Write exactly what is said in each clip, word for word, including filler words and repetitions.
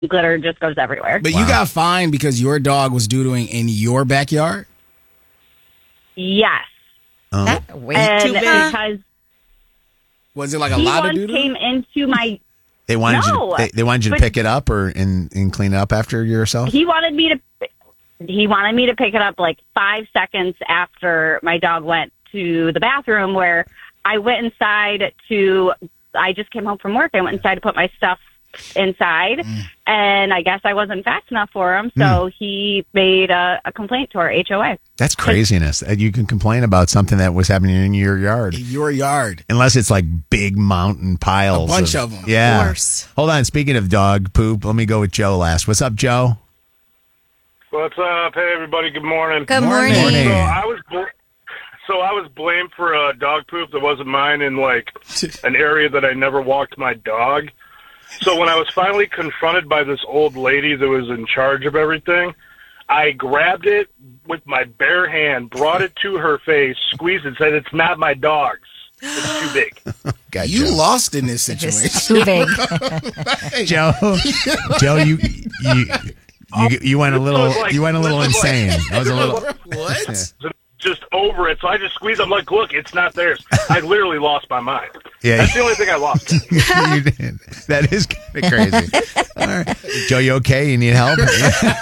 glitter just goes everywhere. But Wow. you got fined because your dog was doodling in your backyard? Yes. Oh. That way And too big. because Was it like a he lot of once doodling? came into my, They wanted you. No, To, they, they wanted you to but- pick it up or and, and clean it up after yourself. he wanted me to, he wanted me to pick it up like five seconds after my dog went to the bathroom, where I went inside to, I just came home from work. I went inside to put my stuff inside, Mm. and I guess I wasn't fast enough for him, so he made a, a complaint to our H O A. That's craziness. That you can complain about something that was happening in your yard, In your yard. unless it's like big mountain piles. A bunch of 'em. Yeah. Worse. Hold on. Speaking of dog poop, let me go with Joe last. What's up, Joe? What's up? Hey, everybody. Good morning. Good Morning. morning. So I was bl- so I was blamed for uh, dog poop that wasn't mine in like an area that I never walked my dog. So when I was finally confronted by this old lady that was in charge of everything, I grabbed it with my bare hand, brought it to her face, squeezed it, said, "It's not my dog's. It's too big." God, You Joe. lost in this situation. It's too big. Joe. Joe, you you you you went a little like- you went a little this was like- insane. That was a little. What? Just over it. So I just squeezed. I'm like, "Look, it's not theirs." I literally lost my mind. Yeah. That's the only thing I lost. You did. That is kind of crazy. All right. Joe, you okay? You need help? W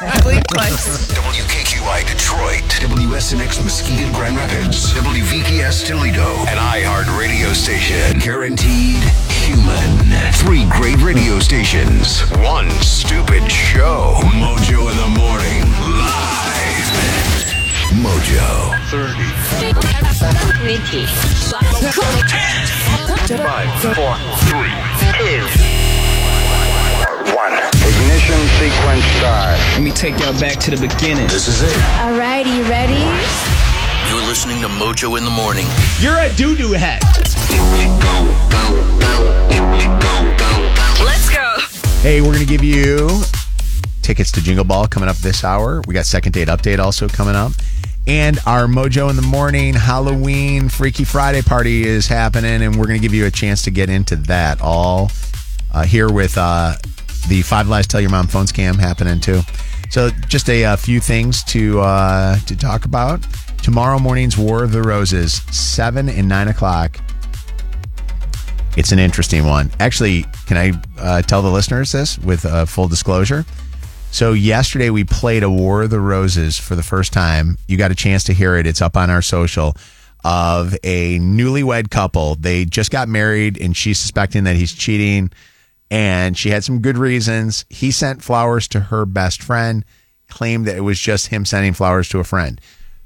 K Q I Detroit, W S N X Muskegon Grand Rapids, W V K S Toledo, an iHeart radio station. Guaranteed human. Three great radio stations. One stupid show. Mojo in the morning. Live. Mojo. thirty. Five, four, three, two, one. Ignition sequence start. Let me take y'all back to the beginning. This is it. All right, you ready? You're listening to Mojo in the morning. You're a doo-doo head. Let's go. Hey, we're going to give you tickets to Jingle Ball coming up this hour. We got Second Date Update also coming up. And our Mojo in the Morning Halloween Freaky Friday party is happening, and we're going to give you a chance to get into that all uh, here with uh, the Five Lies Tell Your Mom phone scam happening too. So just a, uh few things to uh, to talk about. Tomorrow morning's War of the Roses, seven and nine o'clock. It's an interesting one. Actually, can I uh, tell the listeners this with uh, full disclosure? So yesterday we played a War of the Roses for the first time. You got a chance to hear it. It's up on our social of a newlywed couple. They just got married and she's suspecting that he's cheating, and she had some good reasons. He sent flowers to her best friend, claimed that it was just him sending flowers to a friend.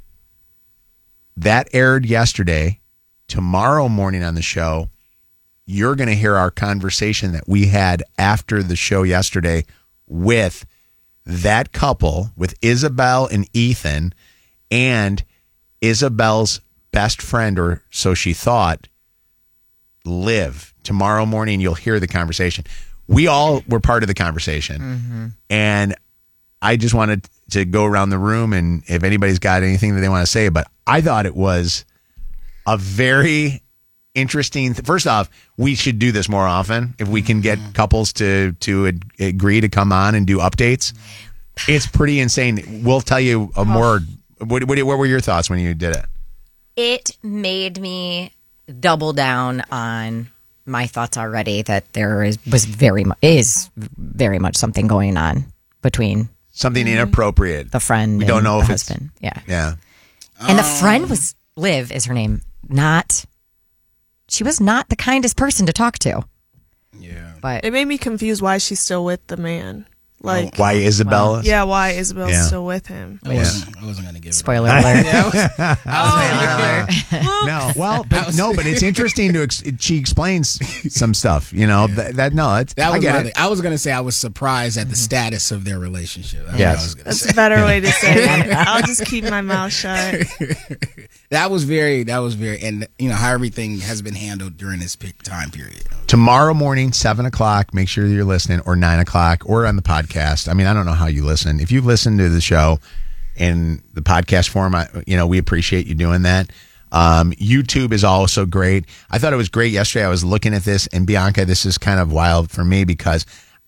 That aired yesterday. Tomorrow morning on the show, you're going to hear our conversation that we had after the show yesterday with that couple, with Isabel and Ethan, and Isabel's best friend, or so she thought, Liv. Tomorrow morning, you'll hear the conversation. We all were part of the conversation. Mm-hmm. And I just wanted to go around the room and if anybody's got anything that they want to say, but I thought it was a very interesting. Th- First off, we should do this more often. If we can get couples to to ag- agree to come on and do updates, it's pretty insane. We'll tell you a more. What, what, what were your thoughts when you did it? It made me double down on my thoughts already that there is was very mu- is very much something going on between Something inappropriate. the friend We don't and know the if it's- husband. Yeah. Yeah. And the friend was Liv is her name. Not she was not the kindest person to talk to. Yeah. But It made me confused why she's still with the man. Like, Why Isabella? yeah, why Isabel's Yeah. still with him. I wasn't, I wasn't going to give spoiler alert. it. Yeah, No, well, but, no, but it's interesting to. Ex- she explains some stuff. You know that, that. No, it's, that I was get my it. thing. I was going to say I was surprised at the status of their relationship. That's Yes. what I was gonna That's say. a better way to say it. I'll just keep my mouth shut. That was very, that was very, and you know, how everything has been handled during this pe- time period. Tomorrow morning, seven o'clock. Make sure you're listening, or nine o'clock, or on the podcast. I mean, I don't know how you listen. If you've listened to the show in the podcast form, I, you know, we appreciate you doing that. Um, YouTube is also great. I thought it was great yesterday. I was looking at this, and Bianca, this is kind of wild for me because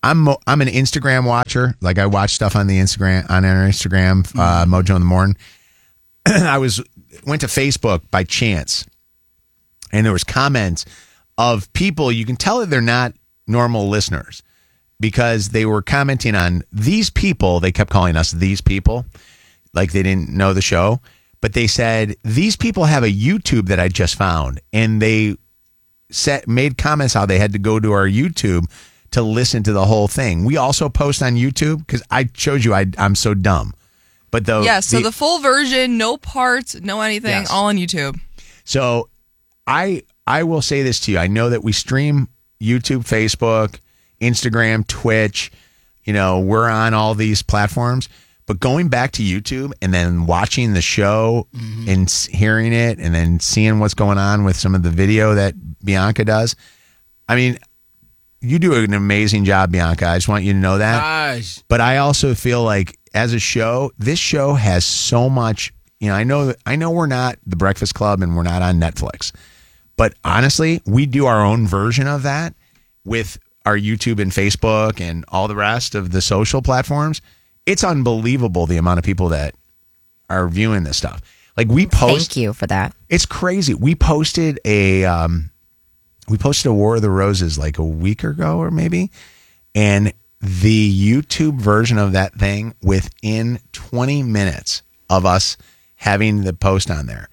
I'm mo- I'm an Instagram watcher. Like I watch stuff on the Instagram on our Instagram, uh, Mojo in the Morning. I was went to Facebook by chance, and there was comments of people. You can tell that they're not normal listeners because they were commenting on these people. They kept calling us these people, like they didn't know the show. But they said these people have a YouTube that I just found, and they set made comments how they had to go to our YouTube to listen to the whole thing. We also post on YouTube because I showed you I, I'm so dumb. But the yeah, so the, the full version, no parts, no anything, yes. all on YouTube. So I I will say this to you. I know that we stream YouTube, Facebook, Instagram, Twitch. You know, we're on all these platforms. But going back to YouTube and then watching the show mm-hmm. and hearing it and then seeing what's going on with some of the video that Bianca does, I mean, you do an amazing job, Bianca. I just want you to know that. Gosh. But I also feel like as a show, this show has so much, you know, I know I know we're not The Breakfast Club and we're not on Netflix. But honestly, we do our own version of that with our YouTube and Facebook and all the rest of the social platforms. It's unbelievable the amount of people that are viewing this stuff. Like we post. Thank you for that. It's crazy. We posted a um, we posted a War of the Roses like a week ago or maybe, and the YouTube version of that thing within twenty minutes of us having the post on there,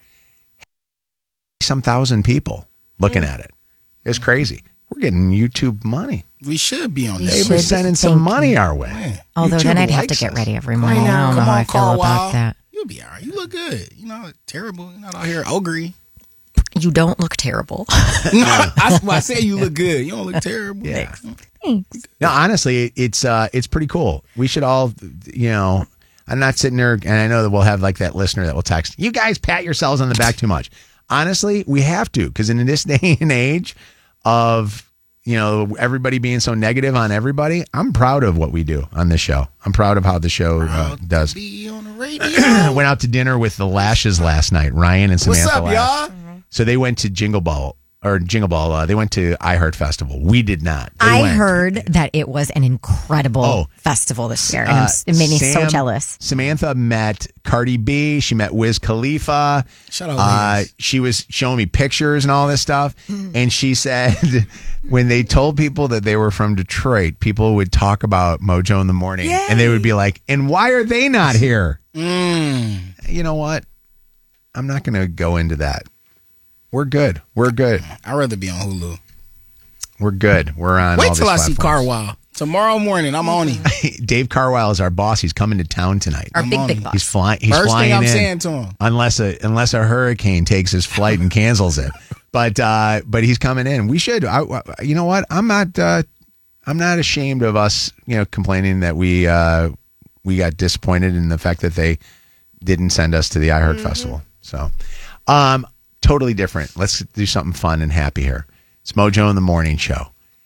some thousand people looking at it. It's crazy. We're getting YouTube money. We should be on we that. They were sending some money our way. Man, Although YouTube then I'd have to get us. ready every morning. I, I don't know how I feel about that. You'll be all right. You look good. You're not terrible. You're not out here ogre. You don't look terrible. No, I, I said you look good. You don't look terrible. Yeah. Thanks. Thanks. No, honestly, it's uh, it's pretty cool. We should all, you know, I'm not sitting there, and I know that we'll have like that listener that will text, you guys pat yourselves on the back too much. Honestly, we have to, because in this day and age of, you know, everybody being so negative on everybody, I'm proud of what we do on this show. I'm proud of how the show uh, does. Be on the radio. Went out to dinner with the Lashes last night, Ryan and Samantha. What's up, Lash. y'all? So they went to Jingle Ball. Or Jingle Ball, uh, they went to iHeart Festival. We did not. They I went. heard that it was an incredible oh, festival this year, and uh, it made me Sam, so jealous. Samantha met Cardi B. She met Wiz Khalifa. Shut up, uh, she was showing me pictures and all this stuff. And she said when they told people that they were from Detroit, people would talk about Mojo in the Morning. Yay. And they would be like, and why are they not here? Mm. You know what? I'm not going to go into that. We're good. We're good. I'd rather be on Hulu. We're good. We're on. Wait all till I platforms. see Carwile tomorrow morning. I'm on him. Dave Carwile is our boss. He's coming to town tonight. Our I'm big big him. boss. He's flying. He's First flying thing I'm in, saying to him, unless a unless a hurricane takes his flight and cancels it. But uh, but he's coming in. We should. I, you know what? I'm not. Uh, I'm not ashamed of us. You know, complaining that we uh, we got disappointed in the fact that they didn't send us to the iHeart mm-hmm. Festival. So. Um, Totally different. Let's do something fun and happy here. It's Mojo in the Morning Show.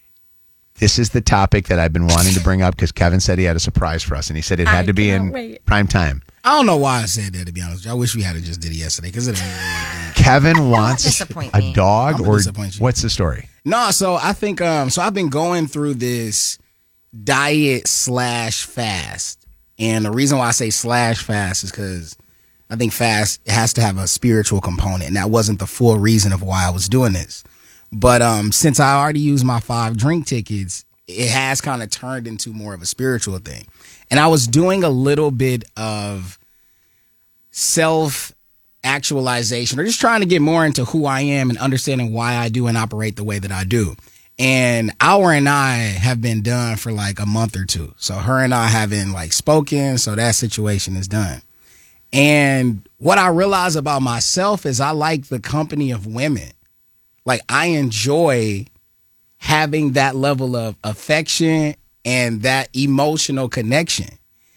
This is the topic that I've been wanting to bring up because Kevin said he had a surprise for us, and he said it had I to be in wait. prime time. I don't know why I said that, to be honest with you. I wish we had just did it yesterday. Because it Kevin wants a dog, or what's the story? No, so I think, um, so I've been going through this diet slash fast. And the reason why I say slash fast is because I think fast has to have a spiritual component, and that wasn't the full reason of why I was doing this. But um, since I already used my five drink tickets, it has kind of turned into more of a spiritual thing. And I was doing a little bit of self-actualization, or just trying to get more into who I am and understanding why I do and operate the way that I do. And Our and I have been done for like a month or two. So her and I haven't like spoken, so that situation is done. And what I realize about myself is I like the company of women. Like I enjoy having that level of affection and that emotional connection.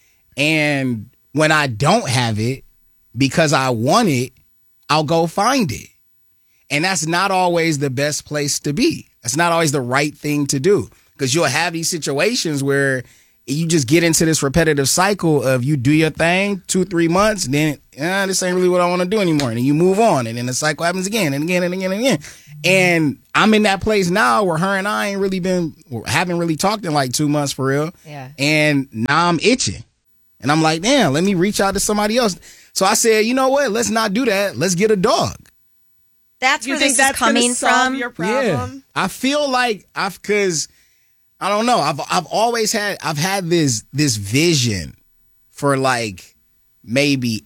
And when I don't have it because I want it, I'll go find it. And that's not always the best place to be. That's not always the right thing to do, because you'll have these situations where you just get into this repetitive cycle of you do your thing two, three months, then eh, this ain't really what I want to do anymore. And then you move on, and then the cycle happens again and again and again and again. And I'm in that place now where her and I ain't really been, haven't really talked in like two months for real. Yeah. And now I'm itching. And I'm like, damn, let me reach out to somebody else. So I said, you know what? Let's not do that. Let's get a dog. That's You where think this that's is coming gonna solve from. your problem? Yeah. I feel like I've, cause I don't know. I've, I've always had, I've had this, this vision for like maybe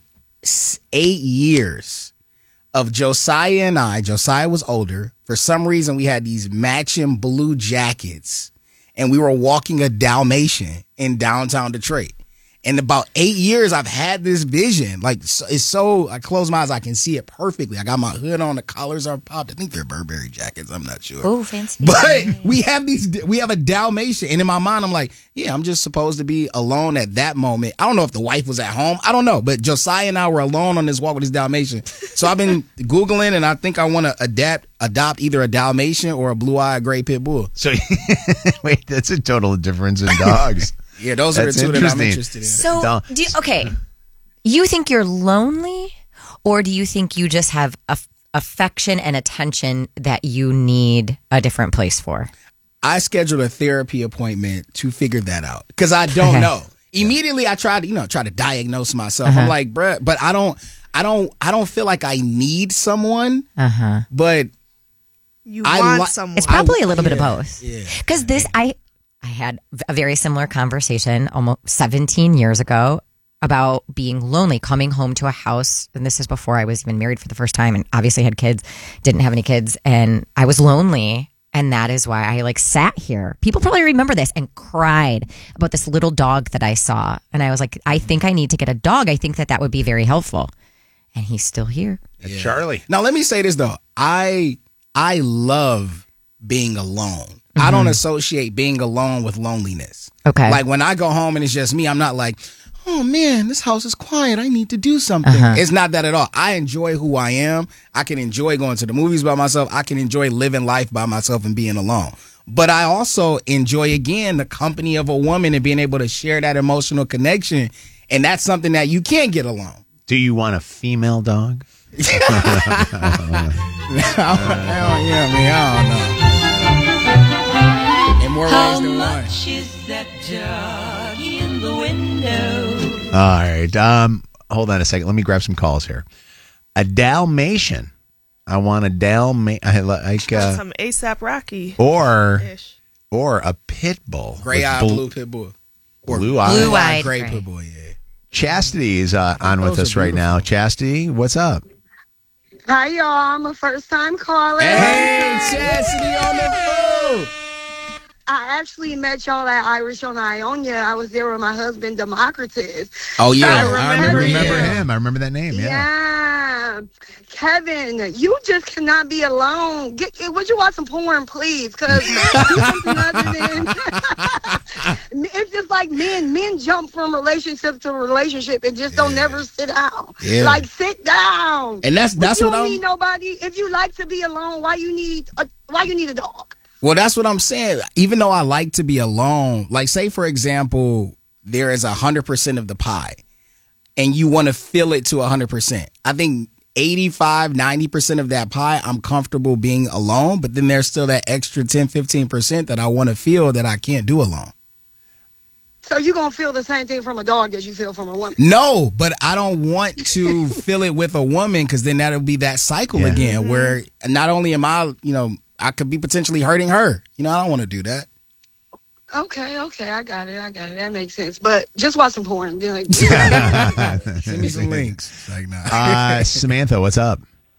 eight years of Josiah and I. Josiah was older. For some reason, we had these matching blue jackets and we were walking a Dalmatian in downtown Detroit. In about eight years, I've had this vision. Like, it's so, I close my eyes, I can see it perfectly. I got my hood on, the collars are popped. I think they're Burberry jackets. I'm not sure. Oh, fancy. But we have these, we have a Dalmatian. And in my mind, I'm like, yeah, I'm just supposed to be alone at that moment. I don't know if the wife was at home. I don't know. But Josiah and I were alone on this walk with this Dalmatian. So I've been Googling, and I think I want to adapt, adopt either a Dalmatian or a blue-eyed gray pit bull. So, wait, that's a total difference in dogs. Yeah, those are That's the two that I'm interesting. interested in. So, Don't- do you, okay, you think you're lonely, or do you think you just have aff- affection and attention that you need a different place for? I scheduled a therapy appointment to figure that out because I don't Okay. know. Immediately, I tried to, you know, try to diagnose myself. Uh-huh. I'm like, bruh, but I don't, I don't, I don't feel like I need someone. Uh huh. But You I want li- someone. It's probably a little bit of yeah, both. yeah. Because this, I, I had a very similar conversation almost seventeen years ago about being lonely, coming home to a house. And this is before I was even married for the first time and obviously had kids, didn't have any kids. And I was lonely. And that is why I like sat here. People probably remember this and cried about this little dog that I saw. And I was like, I think I need to get a dog. I think that that would be very helpful. And he's still here. Yeah. Charlie. Now, let me say this though. I I love being alone. I don't associate being alone with loneliness. Okay. Like when I go home and it's just me, I'm not like, oh man, this house is quiet. I need to do something. Uh-huh. It's not that at all. I enjoy who I am. I can enjoy going to the movies by myself. I can enjoy living life by myself and being alone. But I also enjoy, again, the company of a woman and being able to share that emotional connection. And that's something that you can't get alone. Do you want a female dog? I don't, yeah, I mean, I don't know. In more ways than one. Is that dog in the window? All right. Um, hold on a second. Let me grab some calls here. A Dalmatian. I want a Dalmatian. I like uh, Some ASAP Rocky. or Ish. or a pit bull. Gray with eye, bl- blue pit bull. Or Blue eye. Blue-eyed gray gray. pit bull, yeah. Chastity is uh, on with Those us are right now. Chastity, what's up? Hi, y'all. I'm a first time caller. Hey, Chastity on the phone. I actually met y'all at Irish on Ionia. I was there with my husband, Democritus. Oh, yeah. I I remember remember, remember yeah. him. I remember that name. Yeah. Yeah. Kevin, you just cannot be alone. Get, get, would you watch some porn, please? Because it's just like men. Men jump from relationship to relationship and just don't never sit down. Yeah. Like, sit down. And that's that's you what don't I'm. need nobody. If you like to be alone, why you need a why you need a dog? Well, that's what I'm saying. Even though I like to be alone, like say for example, there is a hundred percent of the pie, and you want to fill it to a hundred percent. I think eighty-five, ninety percent of that pie, I'm comfortable being alone, but then there's still that extra ten, fifteen percent that I want to feel that I can't do alone. So you gonna feel the same thing from a dog as you feel from a woman? No, but I don't want to feel it with a woman because then that'll be that cycle Yeah. again Mm-hmm. where not only am I, you know, I could be potentially hurting her. You know, I don't want to do that. Okay, okay, I got it, I got it. That makes sense. But just watch some porn. Be like, Send me some links. It's like, nah. Uh, Samantha, what's up?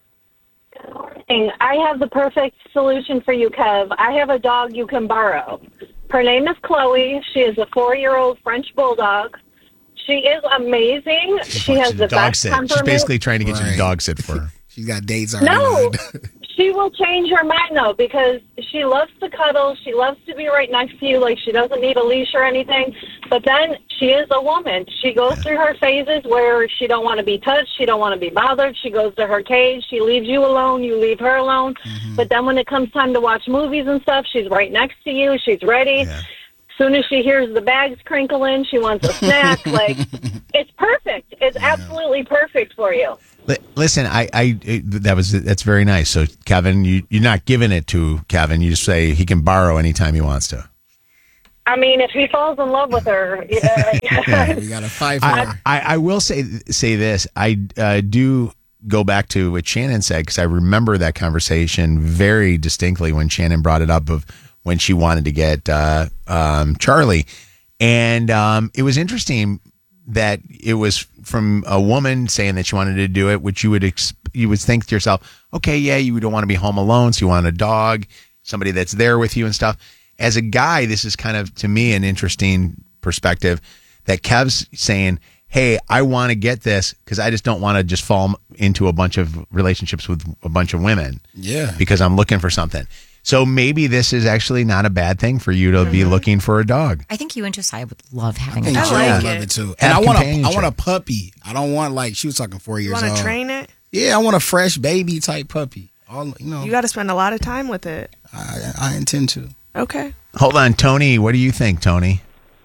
I have the perfect solution for you, Kev. I have a dog you can borrow. Her name is Chloe. She is a four-year-old French bulldog. She is amazing. She has the Dog best sit. temperament. She's basically trying to get you Right. to dog sit for her. She's got dates already. No, lined. she will change her mind, though, because she loves to cuddle. She loves to be right next to you. Like, she doesn't need a leash or anything. But then she is a woman. She goes through her phases where she don't want to be touched. She don't want to be bothered. She goes to her cage. She leaves you alone. You leave her alone. Mm-hmm. But then when it comes time to watch movies and stuff, she's right next to you. She's ready. Yeah. soon as she hears the bags crinkling, she wants a snack. Like, it's perfect. It's absolutely perfect for you. Li- Listen, I, I, it- that was that's very nice. So, Kevin, you, you're not giving it to Kevin. You just say he can borrow anytime he wants to. I mean, if he falls in love with her, yeah. Yeah, we got to fight for I, her. I, I will say say this. I uh, do go back to what Shannon said because I remember that conversation very distinctly when Shannon brought it up of when she wanted to get uh, um, Charlie, and um, it was interesting that it was from a woman saying that she wanted to do it, which you would ex- you would think to yourself, okay, yeah, you don't want to be home alone, so you want a dog, somebody that's there with you and stuff. As a guy, this is kind of, to me, an interesting perspective that Kev's saying, hey, I want to get this because I just don't want to just fall into a bunch of relationships with a bunch of women. Yeah. Because I'm looking for something. So maybe this is actually not a bad thing for you to mm-hmm. be looking for a dog. I think you and Josiah would love having I think a dog. Jill I would like love it. it too. Have And I want a, I companionship. want a puppy. I don't want like she was talking four You years want old. to train it? Yeah, I want a fresh baby type puppy. All you know, You got to spend a lot of time with it. I, I intend to. Okay. Hold on, Tony. What do you think, Tony?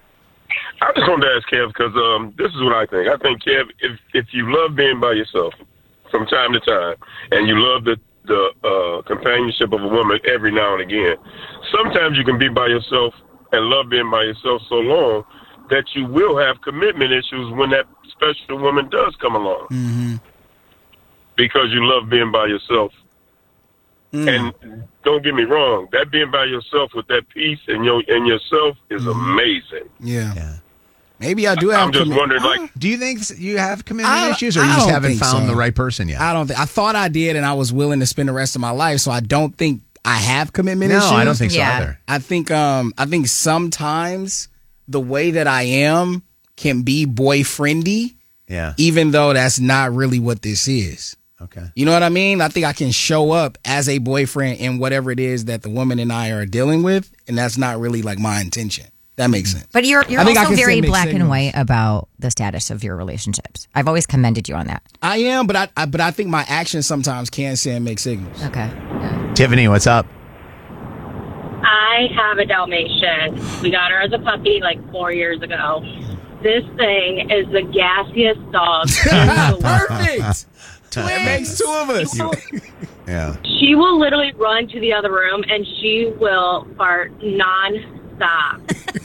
I just wanted to ask Kev because um, this is what I think. I think, Kev, if if you love being by yourself from time to time, and you love the the uh, companionship of a woman every now and again, sometimes you can be by yourself and love being by yourself so long that you will have commitment issues when that special woman does come along, Mm-hmm. because you love being by yourself. Mm. And don't get me wrong, that being by yourself with that peace and your and yourself is amazing. Yeah. Yeah. Maybe I do have. I'm just commi- wondering, like, Do you think you have commitment I- issues, or you I just don't haven't think found so. the right person yet? I don't think I thought I did, and I was willing to spend the rest of my life. So I don't think I have commitment No, issues. I don't think so Yeah. either. I think um I think sometimes the way that I am can be boyfriendy, Yeah. even though that's not really what this is. Okay. You know what I mean? I think I can show up as a boyfriend in whatever it is that the woman and I are dealing with, and that's not really like my intention. That makes sense. But you're you're I think I also can very send mixed black and signals. white about the status of your relationships. I've always commended you on that. I am, but I, I but I think my actions sometimes can send mixed signals. Okay. Tiffany, what's up? I have a Dalmatian. We got her as a puppy like four years ago. This thing is the gassiest dog in the world. Perfect. It makes two of us. Yeah. She will literally run to the other room and she will fart non-stop.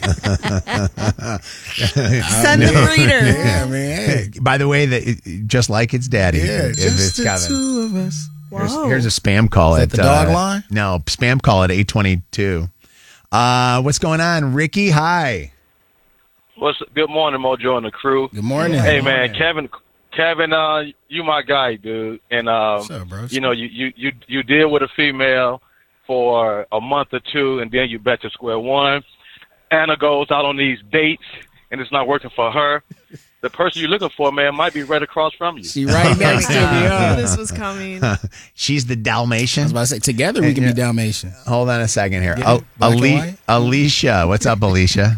Send the breeder. Yeah, man. By the way, that it- just like its daddy. Yeah, if just it's the Kevin. two of us. Here's, Whoa. here's a spam call Is at that the dog uh, line? No, spam call at eight twenty-two. Uh, what's going on, Ricky? Hi. What's good morning, Mojo and the crew. Good morning. Hey man, Kevin, Kevin, uh, you my guy, dude. And um, What's up, bro? you know, you, you you you deal with a female for a month or two, and then you back to square one. Anna goes out on these dates, and it's not working for her. The person you're looking for, man, might be right across from you. She right next to me. I knew huh? this was coming. She's the I was Dalmatian. about to say, together we can be Dalmatian. Hold on a second here. Yeah, Al- black and Ali- white? Alicia, what's up, Alicia?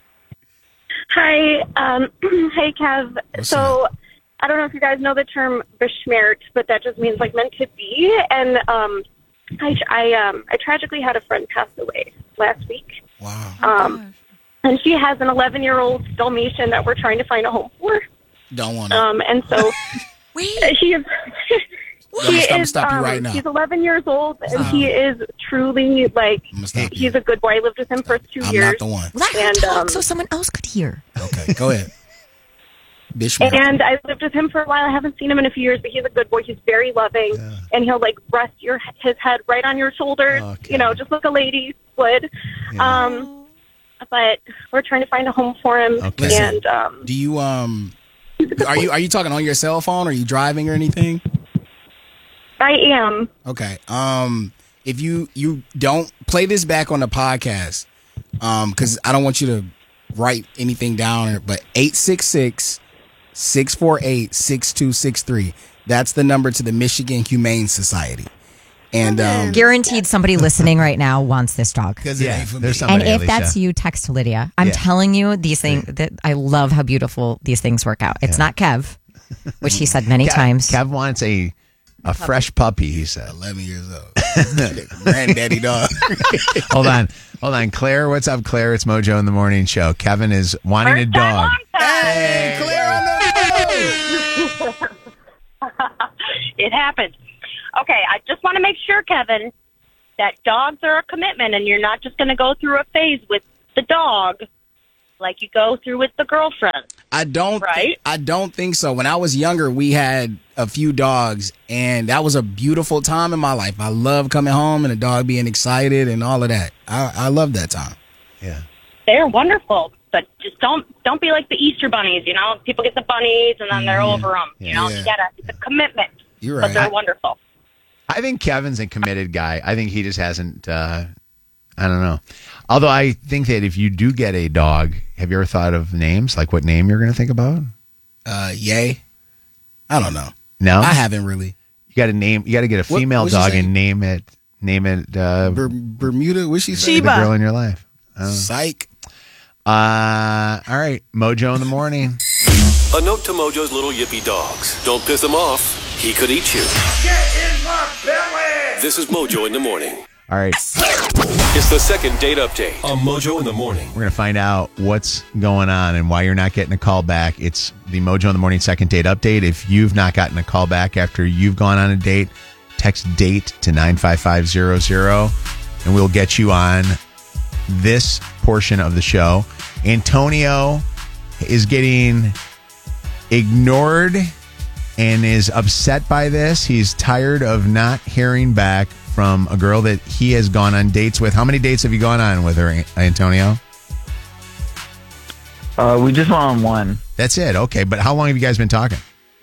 Hi. Um, hey, Kev. What's so I don't know if you guys know the term besmert, but that just means like meant to be. And um, I, I, um, I tragically had a friend pass away last week. Wow. Um, and she has an eleven-year-old Dalmatian that we're trying to find a home for. Don't want to. Um, and so he is. Let me He stop- is, stop you um, right now. He's eleven years old, and Stop. he is truly like stop he's a good boy. I lived with him for two I'm years. not the one. Let her And, talk um, so someone else could hear. Okay, go ahead. Bishop. And I lived with him for a while. I haven't seen him in a few years, but he's a good boy. He's very loving, and he'll like rest your his head right on your shoulders. Okay. You know, just like a lady would. Yeah. Um, but we're trying to find a home for him, Okay. and um, Do you um are you are you talking on your cell phone? Are you driving or anything? I am. Okay. Um if you you don't play this back on the podcast, um, cuz I don't want you to write anything down, but eight six six, six four eight, six two six three. That's the number to the Michigan Humane Society. And um Guaranteed somebody listening right now wants this dog. Because it ain't for me. There's And somebody, if Alicia. that's you, text Lydia. I'm Yeah. telling you, these things that I love how beautiful these things work out. It's not Kev, which he said many Kev, times. Kev wants a a fresh puppy, he said. eleven years old. Granddaddy dog. Hold on. Hold on, Claire. What's up, Claire? It's Mojo in the Morning Show. Kevin is wanting a dog. Hey, Claire on the It happens. Okay, I just want to make sure, Kevin, that dogs are a commitment and you're not just going to go through a phase with the dog like you go through with the girlfriend. I don't Right? I don't think so. When I was younger, we had a few dogs, and that was a beautiful time in my life. I love coming home and the dog being excited and all of that. I, I love that time. Yeah. They're wonderful, but just don't don't be like the Easter bunnies, you know? People get the bunnies and then they're over them. You know, Yeah. you gotta, it's a commitment. You're But right. they're I- wonderful. I think Kevin's a committed guy. I think he just hasn't, uh, I don't know. Although I think that if you do get a dog, have you ever thought of names? Like what name you're going to think about? Uh, yay. I don't know. No? I haven't really. You got to name, you got to get a What- female what'd she dog say? and name it, name it, uh, Ber- Bermuda, what's she say? the girl in your life. Oh. Psych. Uh, all right. Mojo in the morning. A note to Mojo's little yippy dogs. Don't piss him off. He could eat you. Get in my belly! This is Mojo in the morning. All right. It's the second date update on Mojo in the morning. We're going to find out what's going on and why you're not getting a call back. It's the Mojo in the Morning second date update. If you've not gotten a call back after you've gone on a date, text DATE to nine five five zero zero and we'll get you on this portion of the show. Antonio is getting ignored and is upset by this. He's tired of not hearing back from a girl that he has gone on dates with. How many dates have you gone on with her, Antonio? Uh, we just went on one. That's it. Okay, but how long have you guys been talking?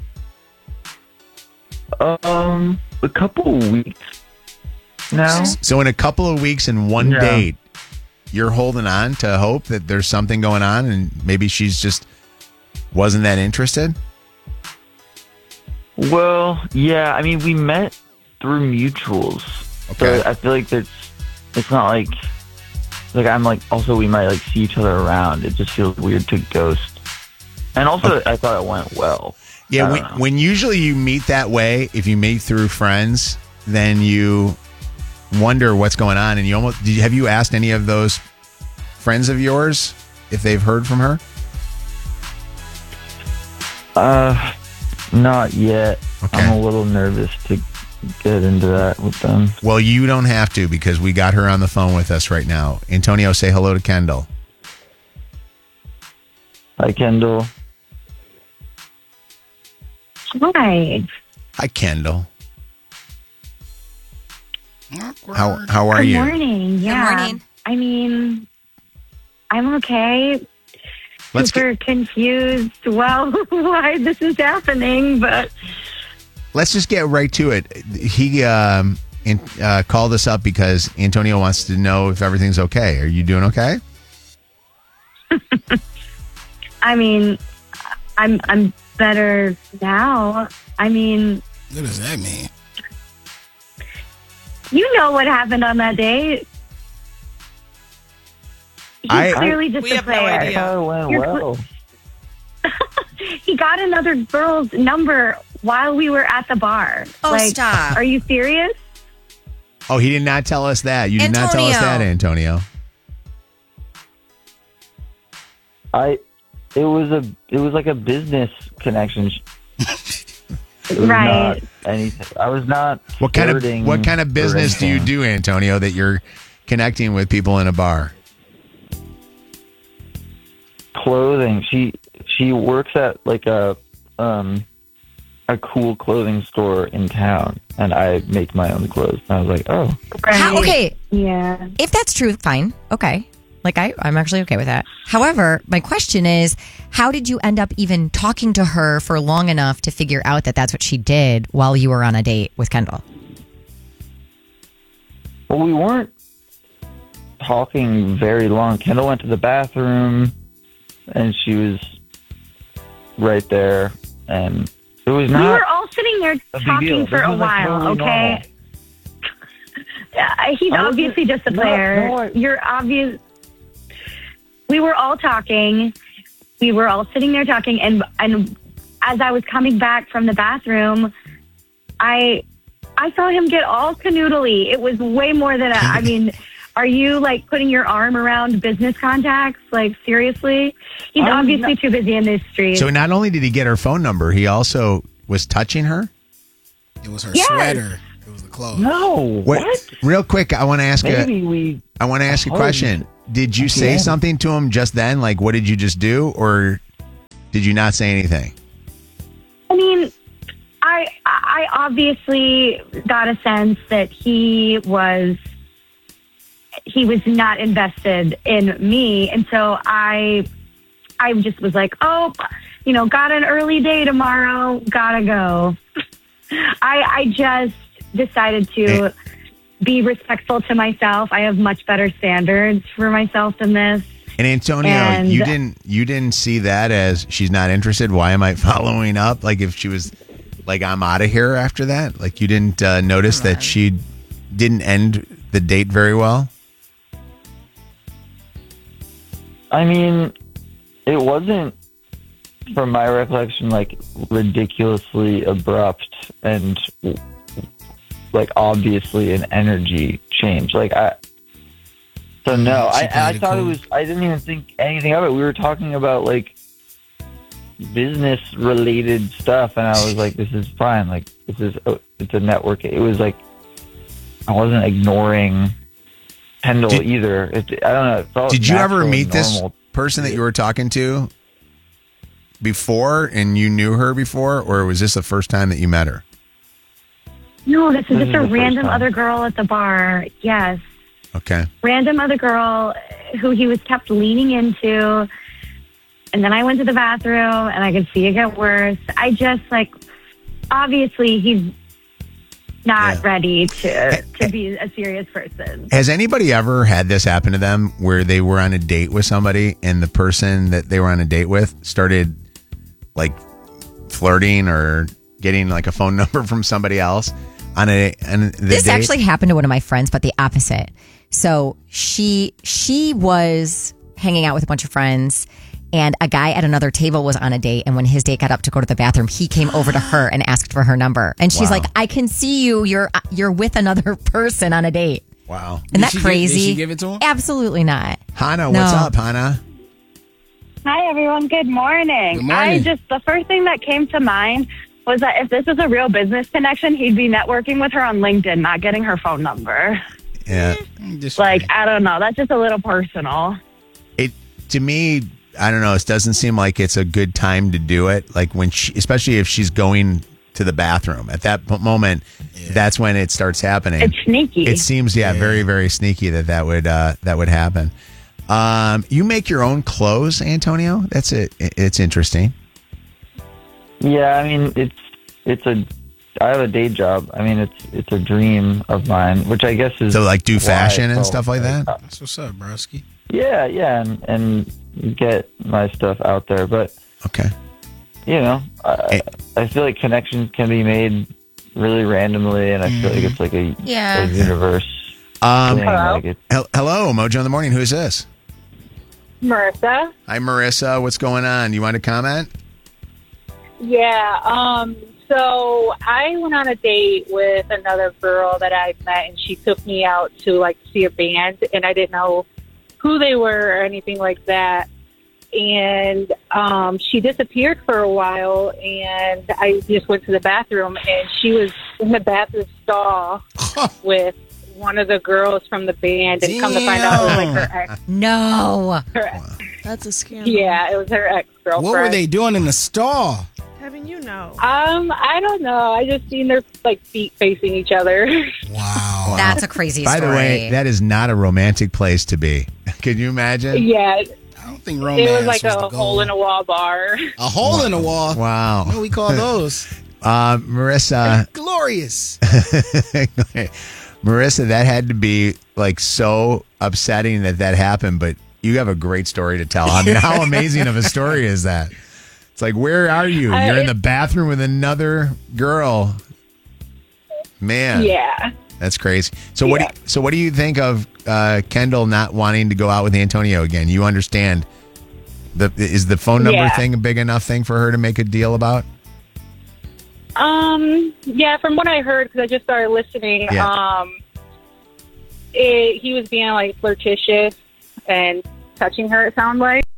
Um, a couple of weeks now. So in a couple of weeks and one Yeah. date, you're holding on to hope that there's something going on and maybe she's just wasn't that interested? Well, yeah. I mean, we met through mutuals. Okay. So I feel like that's. It's not like. Like I'm like. Also, we might like see each other around. It just feels weird to ghost. And also, I thought it went well. Yeah, I when, don't know. when usually you meet that way, if you meet through friends, then you wonder what's going on, and you almost did you, have you asked any of those friends of yours if they've heard from her? Uh, not yet. I'm a little nervous to get into that with them. Well, you don't have to because we got her on the phone with us right now. Antonio, say hello to Kendall. Hi, Kendall. Hi. Hi, Kendall. How how are Good you? morning. Yeah. morning. I mean, I'm okay. Let's Super confused. Well, why this is happening, but Let's just get right to it. He um, in, uh, called us up because Antonio wants to know if everything's okay. Are you doing okay? I mean, I'm I'm better now. I mean, What does that mean? you know what happened on that date. He's I- clearly just We a have no player. idea. Oh, it went You're well. He got another girl's number while we were at the bar. Oh, like, stop. Are you serious? Oh, he did not tell us that. You did not tell us Antonio. that, Antonio. I. It was a. It was like a business connection. It was Right. not anything. I was not. What kind of flirting what kind of or business do you anything. do, Antonio, that you're connecting with people in a bar? Clothing. She she works at like a um a cool clothing store in town, and I make my own clothes. And I was like, oh, How, okay, Yeah. if that's true, fine. Okay. Like, I, I'm actually okay with that. However, my question is, how did you end up even talking to her for long enough to figure out that that's what she did while you were on a date with Kendall? well, we weren't talking very long. Kendall went to the bathroom, and she was right there, and it was We not. were all sitting there a big talking deal. for This a was, like, while, totally okay? Uh, he's I wasn't- obviously just a no, player. no, I- You're obvious. We were all talking. We were all sitting there talking, and and as I was coming back from the bathroom, I I saw him get all canoodly. It was way more than a, I mean, Are you like putting your arm around business contacts? Like seriously? He's Um, obviously too busy in this street. So not only did he get her phone number, he also was touching her? It was her Yes. sweater. It was the clothes. No. What? Real quick, I want to ask Maybe a, we. I want to ask a Oh, question. Did you say yeah. something to him just then? Like, what did you just do? Or did you not say anything? I mean, I I obviously got a sense that he was he was not invested in me, and so I I just was like, oh, you know, got an early day tomorrow, gotta go. I I just decided to be respectful to myself. I have much better standards for myself than this. And Antonio, And- you didn't you didn't see that as she's not interested. Why am I following up? Like if she was like I'm out of here after that. Like you didn't uh, notice that she didn't end the date very well. I mean, it wasn't, from my recollection, like ridiculously abrupt and like obviously an energy change. Like I, so no, She I, played I it thought cool. it was. I didn't even think anything of it. We were talking about like business related stuff, and I was like, "This is fine. Like this is oh, it's a network." It was like I wasn't ignoring Kendall Did- either. It, I don't know. It felt Did you ever natural and meet this normal. person that you were talking to before and you knew her before, or was this the first time that you met her? No, this is This just is a the first random time. other girl at the bar. Yes. Okay. Random other girl who he was kept leaning into. And then I went to the bathroom and I could see it get worse. I just like, obviously he's not Yeah. ready to, to be a serious person. Has anybody ever had this happen to them where they were on a date with somebody and the person that they were on a date with started like flirting or getting like a phone number from somebody else on a on the This date? actually happened to one of my friends, but the opposite. So she she was hanging out with a bunch of friends, and a guy at another table was on a date. And when his date got up to go to the bathroom, he came over to her and asked for her number. And she's Wow. like, "I can see you. You're you're with another person on a date." Wow. Isn't that she give- crazy? did she give it to him? Absolutely not. Hannah, No. what's up, Hannah? Hi, everyone. Good morning. Good morning. I just, the first thing that came to mind was that if this was a real business connection, he'd be networking with her on LinkedIn, not getting her phone number. Yeah. Like, I don't know. That's just a little personal. It to me, I don't know. It doesn't seem like it's a good time to do it. Like when she, especially if she's going to the bathroom at that p- moment, that's when it starts happening. It's sneaky. It seems, yeah, very, very sneaky that that would uh, that would happen. Um, you make your own clothes, Antonio. That's it. It's interesting. Yeah, I mean, it's it's a. I have a day job. I mean, it's it's a dream of mine, which I guess is So, like, do why fashion I and felt stuff like that. That's what's up, broski. Yeah, yeah, and and get my stuff out there. But okay, you know, I, I feel like connections can be made really randomly, and I feel like it's like a, Yeah. a universe. Um, thing. Like it, hel- hello, Mojo in the morning. Who is this? Marissa. Hi, Marissa. What's going on? You want to comment? Yeah. Um. So I went on a date with another girl that I met, and she took me out to like see a band, and I didn't know who they were or anything like that. And um, she disappeared for a while, and I just went to the bathroom, and she was in the bathroom stall with one of the girls from the band, and come to find out it was like her ex. No. Her ex. That's a scandal. Yeah, it was her ex girlfriend. What were they doing in the stall? Kevin, you know. Um, I don't know. I just seen their like feet facing each other. Wow. That's a crazy By story. the way, that is not a romantic place to be. Can you imagine? Yeah, I don't think romance it was like was a the hole goal. in a wall bar. A hole in the wall. Wow. What do we call those? Uh, Marissa, Glorious. Marissa, that had to be like so upsetting that that happened, but you have a great story to tell. I mean, how amazing of a story is that? It's like, where are you? Uh, You're in the it's- bathroom with another girl. Man, Yeah. that's crazy. So what? Do you, so what do you think of uh, Kendall not wanting to go out with Antonio again? You understand the is the phone number Yeah. thing a big enough thing for her to make a deal about? Um. Yeah. From what I heard, because I just started listening. Yeah. Um. it, he was being like flirtatious and touching her, it sounded like.